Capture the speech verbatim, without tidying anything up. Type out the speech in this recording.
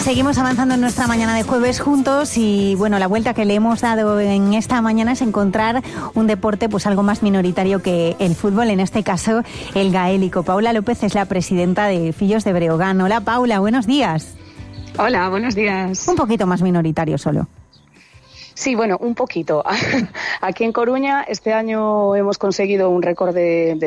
Seguimos avanzando en nuestra mañana de jueves juntos y bueno, la vuelta que le hemos dado en esta mañana es encontrar un deporte pues algo más minoritario que el fútbol, en este caso el gaélico. Paula López es la presidenta de Fillos de Breogán. Hola Paula, buenos días. Hola, buenos días. Un poquito más minoritario solo. Sí, bueno, un poquito. Aquí en Coruña este año hemos conseguido un récord de, de